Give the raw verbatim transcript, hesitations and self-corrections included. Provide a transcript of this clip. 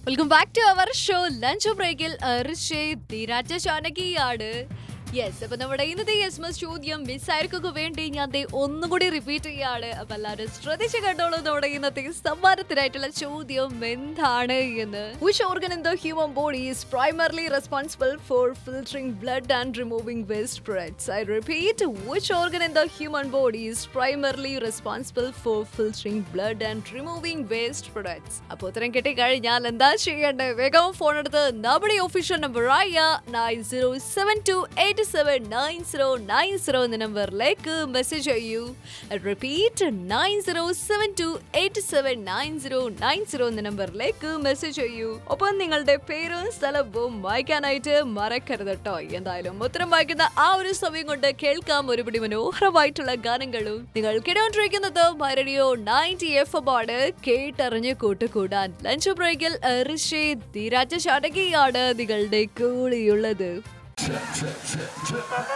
Welcome back to our show lunch ബ്രേക്കിൽ ധീരാജ ചാനകിയാണ്. Yes, അപ്പൊ നമ്മുടെ ഇന്നത്തെ യെസ് ചോദ്യം മിസ്സായിരിക്കൊക്കെ വേണ്ടി ഞാൻ ദേ ഒന്നുകൂടി റിപ്പീറ്റ് ചെയ്യാണ്. അപ്പൊ എല്ലാവരും ശ്രദ്ധിച്ച് കേട്ടോളൂ. നമ്മുടെ ഇന്നത്തെ സമ്മാനത്തിനായിട്ടുള്ള ചോദ്യം എന്താണ് എന്ന്. Which organ in the human body is primarily responsible for filtering blood and removing waste products? I repeat, which organ in the human body is primarily responsible for filtering blood and removing waste products? അപ്പൊ ഉത്തരം കിട്ടി കഴിഞ്ഞാൽ എന്താ ചെയ്യേണ്ടത്? വേഗം phone എടുത്ത് നമ്മുടെ official നമ്പറായ nine zero seven to eight seven nine zero nine zero എന്ന നമ്പറിലേക്ക് മെസ്സേജ് ചെയ്യൂ. Repeat nine zero seven to eight seven nine zero nine zero എന്ന നമ്പറിലേക്ക് മെസ്സേജ് ചെയ്യൂ. ഒപ്പം നിങ്ങളുടെ പേരും സ്ഥലവും വായിക്കാനായിട്ട് മറക്കരുത് കേട്ടോ. എന്തായാലും ഉത്തരം വായിക്കുന്ന ആ ഒരു സമയം കൊണ്ട് കേൾക്കാം ഒരുപിടി മനോഹരമായിട്ടുള്ള ഗാനങ്ങളും. നിങ്ങൾ കേട്ടോണ്ടിരിക്കുന്നത് റേഡിയോ നയൻറ്റി എഫ് എം ആണ്. കേട്ടറിഞ്ഞ് കൂട്ടുകൂടാൻ ലഞ്ച് ബ്രേക്കിൽ ധീരാജ ചാനകിയാണ് നിങ്ങളുടെ കൂടെയുള്ളത്.